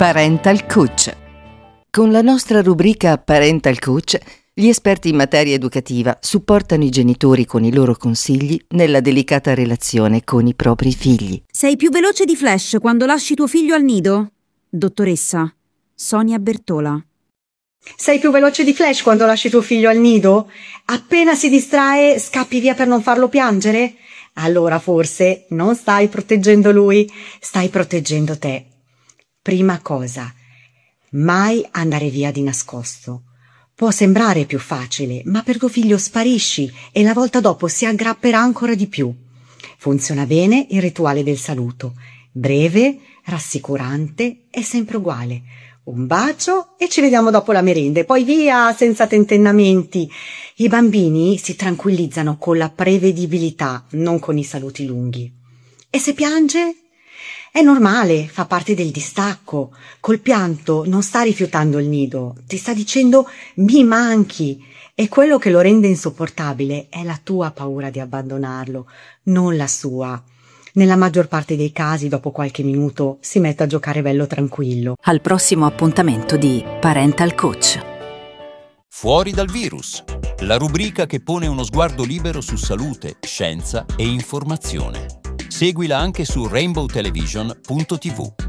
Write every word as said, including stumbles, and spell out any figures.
Parental Coach. Con la nostra rubrica Parental Coach, gli esperti in materia educativa supportano i genitori con i loro consigli nella delicata relazione con i propri figli. Sei più veloce di Flash quando lasci tuo figlio al nido? Dottoressa Sonia Bertola. Sei più veloce di Flash quando lasci tuo figlio al nido? Appena si distrae, scappi via per non farlo piangere? Allora forse non stai proteggendo lui, stai proteggendo te. Prima cosa, mai andare via di nascosto. Può sembrare più facile, ma per tuo figlio sparisci e la volta dopo si aggrapperà ancora di più. Funziona bene il rituale del saluto. Breve, rassicurante e sempre uguale. Un bacio e ci vediamo dopo la merenda e poi via senza tentennamenti. I bambini si tranquillizzano con la prevedibilità, non con i saluti lunghi. E se piange? È normale, fa parte del distacco. Col pianto non sta rifiutando il nido, ti sta dicendo mi manchi. E quello che lo rende insopportabile è la tua paura di abbandonarlo, non la sua. Nella maggior parte dei casi, dopo qualche minuto, si mette a giocare bello tranquillo. Al prossimo appuntamento di Parental Coach. Fuori dal virus, la rubrica che pone uno sguardo libero su salute, scienza e informazione. Seguila anche su rainbow television punto tivù.